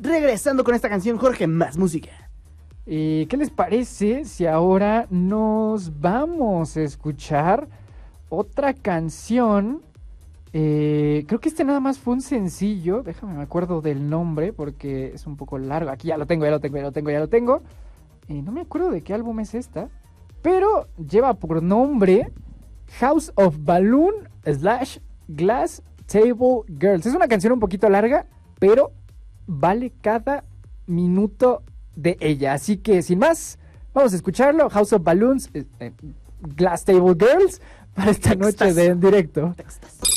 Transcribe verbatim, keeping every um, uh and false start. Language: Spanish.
regresando con esta canción, Jorge, más música. Eh, ¿Qué les parece si ahora nos vamos a escuchar otra canción? Eh, creo que este nada más fue un sencillo. Déjame, me acuerdo del nombre porque es un poco largo. Aquí ya lo tengo, ya lo tengo, ya lo tengo, ya lo tengo. Eh, no me acuerdo de qué álbum es esta, pero lleva por nombre House of Balloon slash Glass Table Girls. Es una canción un poquito larga, pero vale cada minuto de ella. Así que sin más, vamos a escucharlo. House of Balloons, eh, eh, Glass Table Girls, para esta noche de En Directo. Textas.